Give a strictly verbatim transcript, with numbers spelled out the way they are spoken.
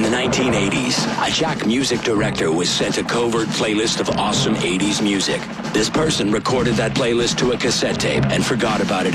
the nineteen eighties, a Jack music director was sent a covert playlist of awesome eighties music. This person recorded that playlist to a cassette tape and forgot about it